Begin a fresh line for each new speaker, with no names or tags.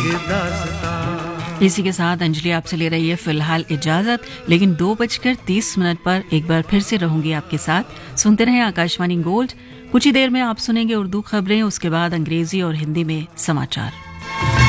दास्तां।
इसी के साथ अंजलि आपसे ले रही है फिलहाल इजाजत, लेकिन 2:30 पर एक बार फिर से रहूंगी आपके साथ। सुनते रहें आकाशवाणी गोल्ड। कुछ ही देर में आप सुनेंगे उर्दू खबरें, उसके बाद अंग्रेजी और हिंदी में समाचार।